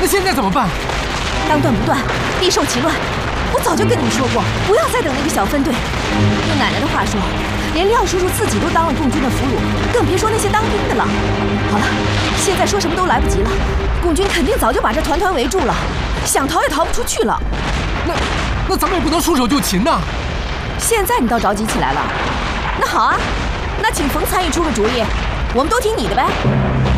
现在怎么办？ 当断不断，必受其乱。我早就跟你们说过，不要再等那个小分队。用奶奶的话说，连廖叔叔自己都当了共军的俘虏，更别说那些当兵的了。好了，现在说什么都来不及了。共军肯定早就把这团团围住了，想逃也逃不出去了。 那咱们也不能束手就擒呐。 现在你倒着急起来了。那好啊，那请冯参议出个主意，我们都听你的呗。